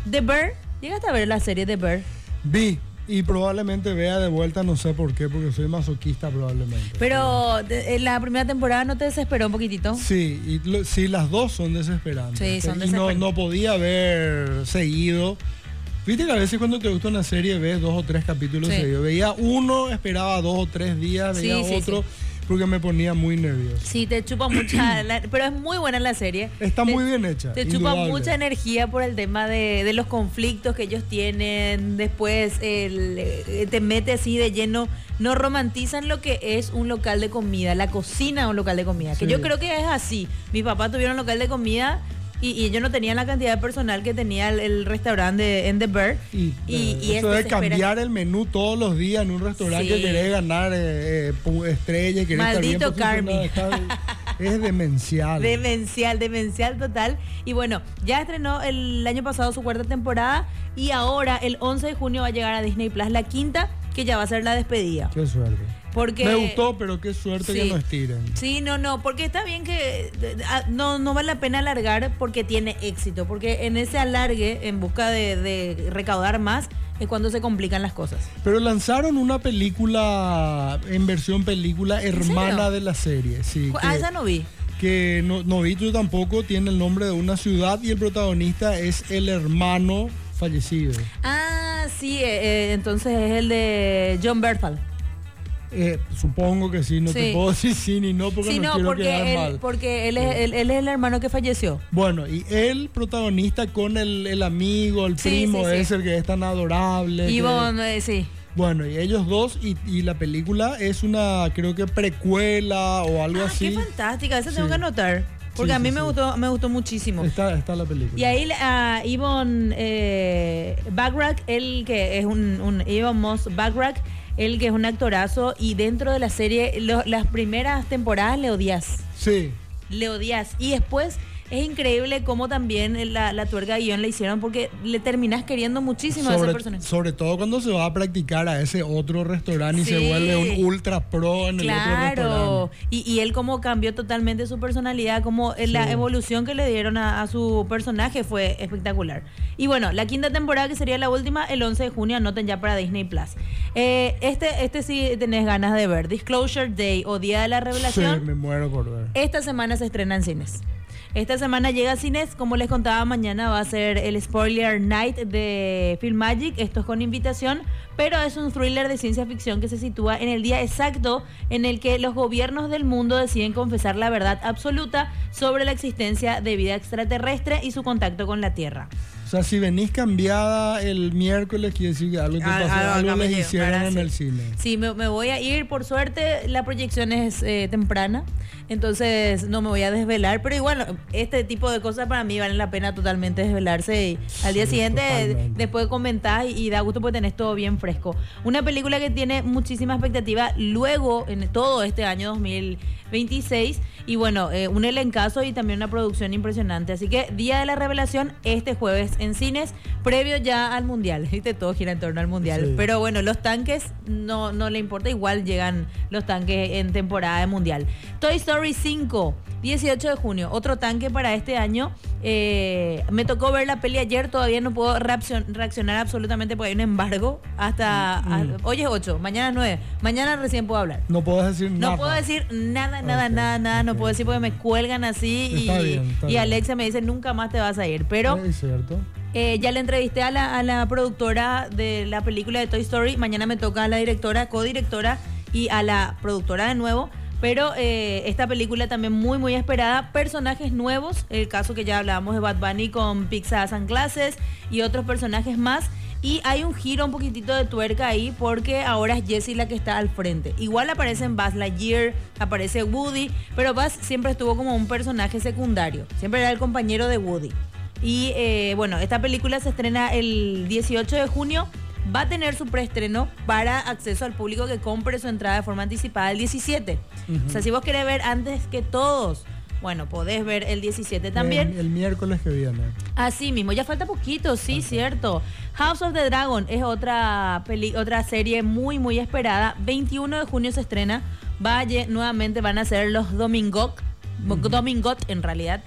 The Bear, ¿llegaste a ver la serie The Bear? Vi. Y probablemente vea de vuelta, no sé por qué, porque soy masoquista probablemente. Pero en la primera temporada no te desesperó un poquitito. Sí, sí, las dos son desesperantes. Sí, son y desesperantes. no podía haber seguido. Viste que a veces cuando te gusta una serie ves 2 o 3 capítulos Sí. seguidos. Veía uno, esperaba 2 o 3 días, veía Sí, sí, otro, sí. porque me ponía muy nervioso. Sí, te chupa mucha, pero es muy buena la serie. Está muy bien hecha. Te chupa indudable. mucha energía por el tema de los conflictos que ellos tienen. Después te mete así de lleno. No romantizan lo que es un local de comida, la cocina de un local de comida. Que Sí. yo creo que es así. Mis papás tuvieron un local de comida y ellos no tenían la cantidad de personal que tenía el restaurante en The Bear. Y es eso de desesperante. cambiar el menú todos los días en un restaurante Sí. que querés ganar estrella, querés Maldito estar bien posicionado, es demencial. Demencial total. Y bueno, ya estrenó el año pasado su 4ª temporada y ahora el 11 de junio va a llegar a Disney Plus la 5ª, que ya va a ser la despedida. Qué suerte. Porque Me gustó, pero qué suerte sí. que no estiren. Sí, no, porque está bien que no vale la pena alargar porque tiene éxito, porque en ese alargue, en busca de recaudar más, es cuando se complican las cosas. Pero lanzaron una película en versión película hermana serio? de la serie. Sí, Esa no vi. que no vi yo tampoco, tiene el nombre de una ciudad y el protagonista es el hermano fallecido. Ah, sí, entonces es el de John Berthal. Supongo que sí, no Sí. te puedo decir sí ni no porque Sí, no quiero quedar porque mal. él es el hermano que falleció. Bueno, y el protagonista con el amigo, el Sí, primo, sí, sí. es el que es tan adorable. Sí. Bueno, y ellos dos, y la película es una, creo que precuela o algo así. Qué fantástica, esa tengo Sí. que anotar. Porque Sí, a mí sí, me sí. gustó muchísimo. Está la película. Y ahí a Yvonne Backrack, él que es un Yvonne Moss Backrack, él que es un actorazo, y dentro de la serie, las primeras temporadas le odias. Sí. Le odias. Y después es increíble cómo también la tuerca guión le hicieron, porque le terminás queriendo muchísimo a ese personaje. Sobre todo cuando se va a practicar a ese otro restaurante y Sí. se vuelve un ultra pro en el otro Claro, restaurante. y él como cambió totalmente su personalidad, como la Sí. evolución que le dieron a su personaje fue espectacular. Y bueno, la 5ª temporada, que sería la última, el 11 de junio, anoten ya para Disney Plus. Este sí tenés ganas de ver, Disclosure Day o Día de la Revelación. Sí, me muero por ver. Esta semana se estrena en cines. Esta semana llega a cines, como les contaba, mañana va a ser el Spoiler Night de Film Magic. Esto es con invitación, pero es un thriller de ciencia ficción que se sitúa en el día exacto en el que los gobiernos del mundo deciden confesar la verdad absoluta sobre la existencia de vida extraterrestre y su contacto con la Tierra. O sea, si venís cambiada el miércoles, quiere decir que algo te pasó, algo les hicieron en el cine. Sí, me voy a ir, por suerte la proyección es temprana, entonces no me voy a desvelar, pero igual este tipo de cosas para mí valen la pena totalmente desvelarse, y al día siguiente totalmente. después comentás y da gusto porque tenés todo bien fresco. Una película que tiene muchísima expectativa luego en todo este año 2026 y bueno, un elencazo y también una producción impresionante, así que Día de la Revelación este jueves en cines, previo ya al Mundial. Viste, todo gira en torno al Mundial. Sí. Pero bueno, los tanques no le importa, igual llegan los tanques en temporada de Mundial. Toy Story 5, 18 de junio, otro tanque para este año. Me tocó ver la peli ayer, todavía no puedo reaccionar absolutamente porque hay un embargo hasta... hoy es 8, mañana es 9, mañana recién puedo hablar. No puedo decir nada. No puedo decir nada, no ok. puedo decir porque me cuelgan así Está y bien. Alexia me dice nunca más te vas a ir, pero Es cierto. ya le entrevisté a la productora de la película de Toy Story, mañana me toca a la directora, codirectora y a la productora de nuevo, pero esta película también muy muy esperada, personajes nuevos, el caso que ya hablábamos de Bad Bunny con Pixar Sunglasses y otros personajes más. Y hay un giro un poquitito de tuerca ahí porque ahora es Jessie la que está al frente. Igual aparecen Buzz Lightyear, aparece Woody, pero Buzz siempre estuvo como un personaje secundario. Siempre era el compañero de Woody. Y bueno, esta película se estrena el 18 de junio. Va a tener su preestreno para acceso al público que compre su entrada de forma anticipada el 17. O sea, si vos querés ver antes que todos, bueno, podés ver el 17 también. El miércoles que viene. Así mismo, ya falta poquito, sí, cierto. House of the Dragon es otra serie muy, muy esperada. 21 de junio se estrena. Nuevamente van a ser los Domingok. Domingot en realidad,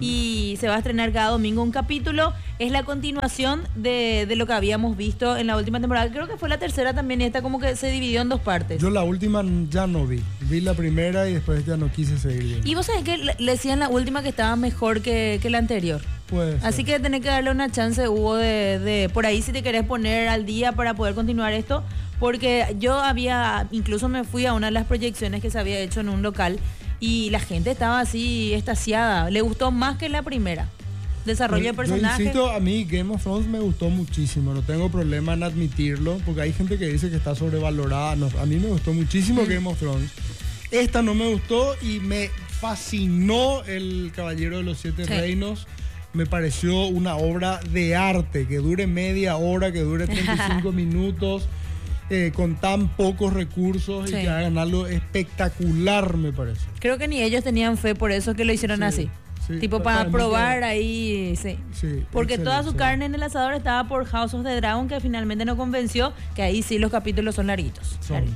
y se va a estrenar cada domingo un capítulo. Es la continuación de lo que habíamos visto en la última temporada. Creo que fue la tercera también, y esta como que se dividió en dos partes. Yo la última ya no vi. Vi la primera y después ya no quise seguir viendo. Y vos sabés que le decían la última que estaba mejor que la anterior. Así que tenés que darle una chance, Hugo, de por ahí si te querés poner al día para poder continuar esto. Porque yo incluso me fui a una de las proyecciones que se había hecho en un local y la gente estaba así extasiada. Le gustó más que la primera. Desarrollo de personajes. Yo insisto, a mí Game of Thrones me gustó muchísimo. No tengo problema en admitirlo, porque hay gente que dice que está sobrevalorada. No, a mí me gustó muchísimo Game of Thrones. Esta no me gustó y me fascinó El Caballero de los Siete Reinos. Me pareció una obra de arte, que dure media hora, que dure 35 minutos. Con tan pocos recursos y que hagan algo espectacular, me parece. Creo que ni ellos tenían fe, por eso que lo hicieron así. Sí, tipo para probar ahí, porque toda su carne en el asador estaba por House of the Dragon, que finalmente no convenció, que ahí sí los capítulos son larguitos.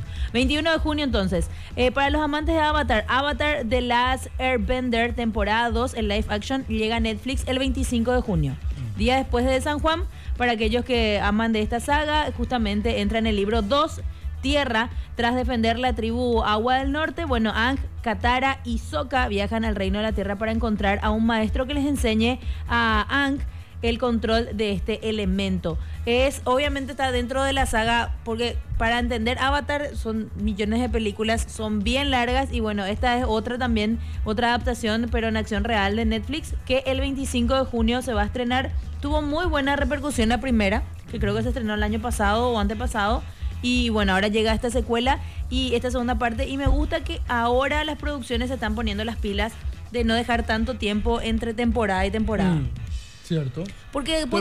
21 de junio entonces. Para los amantes de Avatar The Last Airbender, temporada 2, el live action, llega a Netflix el 25 de junio. Día después de San Juan, para aquellos que aman de esta saga, justamente entra en el libro 2, Tierra, tras defender la tribu Agua del Norte. Bueno, Aang, Katara y Sokka viajan al Reino de la Tierra para encontrar a un maestro que les enseñe a Aang el control de este elemento. Obviamente está dentro de la saga, porque para entender Avatar son millones de películas, son bien largas, y bueno, esta es otra adaptación, pero en acción real de Netflix, que el 25 de junio se va a estrenar. Tuvo muy buena repercusión la primera, que creo que se estrenó el año pasado o antepasado, y bueno, ahora llega esta secuela y esta segunda parte, y me gusta que ahora las producciones se están poniendo las pilas de no dejar tanto tiempo entre temporada y temporada. ¿Cierto? Porque después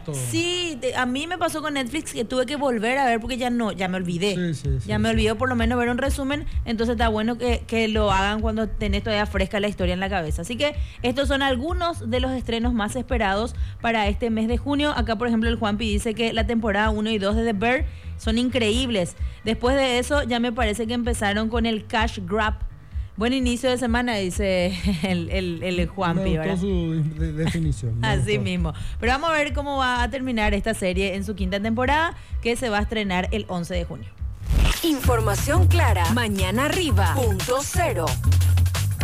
a mí me pasó con Netflix que tuve que volver a ver porque ya me olvidé. Me olvidé por lo menos ver un resumen. Entonces está bueno que lo hagan cuando tenés todavía fresca la historia en la cabeza. Así que estos son algunos de los estrenos más esperados para este mes de junio. Acá, por ejemplo, el Juanpi dice que la temporada 1 y 2 de The Bear son increíbles. Después de eso ya me parece que empezaron con el cash grab. Buen inicio de semana, dice el Juanpi, me gustó su definición. Así mismo. Pero vamos a ver cómo va a terminar esta serie en su quinta temporada, que se va a estrenar el 11 de junio. Información clara. Mañana arriba. .0